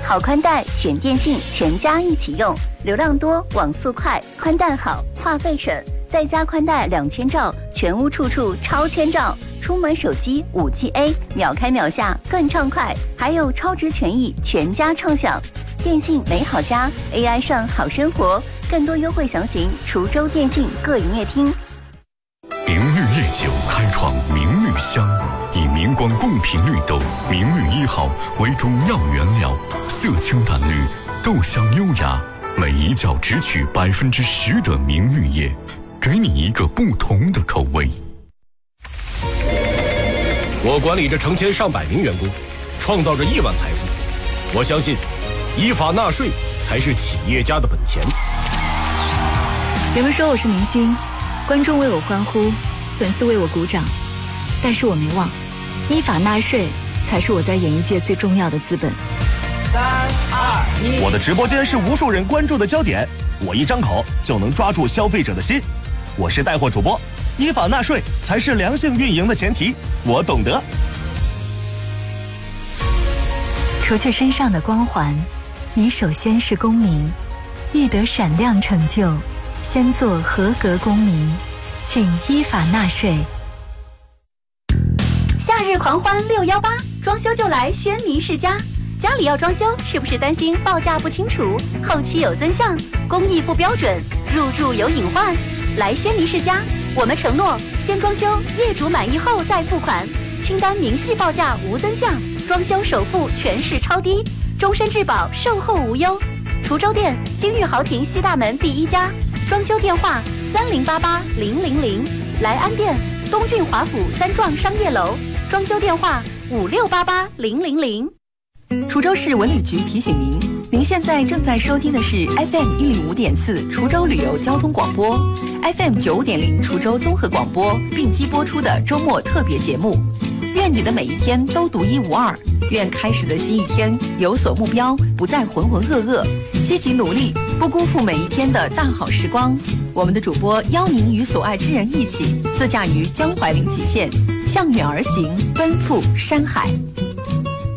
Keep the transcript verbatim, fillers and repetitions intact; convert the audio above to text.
好宽带选电信，全家一起用，流量多，网速快，宽带好，话费省，再加宽带两千兆，全屋处处超千兆。出门手机 五 G A， 秒开秒下更畅快，还有超值权益，全家畅享。电信美好家 A I 上好生活，更多优惠详询滁州电信各营业厅。 明绿夜酒开创明绿香，以明光贡品绿豆明绿一号为主要原料，色清淡绿，豆香优雅，每一角只取百分之十的明绿叶，给你一个不同的口味。 我管理着成千上百名员工，创造着亿万财富。我相信，依法纳税才是企业家的本钱。 人们说我是明星，观众为我欢呼，粉丝为我鼓掌，但是我没忘，依法纳税才是我在演艺界最重要的资本。 三二一，我的直播间是无数人关注的焦点，我一张口就能抓住消费者的心。我是带货主播，依法纳税才是良性运营的前提，我懂得。 除去身上的光环，你首先是公民，欲得闪亮成就，先做合格公民，请依法纳税。 夏日狂欢六一八，装修就来轩尼诗家。家里要装修，是不是担心报价不清楚，后期有增项，工艺不标准，入住有隐患？来轩尼诗家，我们承诺先装修，业主满意后再付款，清单明细报价无增项，装修首付全市超低，终身质保，售后无忧。滁州店金玉豪庭西大门第一家，装修电话三零八八零零零。莱安店东郡华府三幢商业楼，装修电话五六八八零零零。 滁州市文旅局提醒您，您现在正在收听的是 F M 一零五点四滁州旅游交通广播 ，F M 九五点零滁州综合广播并机播出的周末特别节目。愿你的每一天都独一无二，愿开始的新一天有所目标，不再浑浑噩噩，积极努力，不辜负每一天的大好时光。我们的主播邀您与所爱之人一起，自驾于江淮临济县，向远而行，奔赴山海。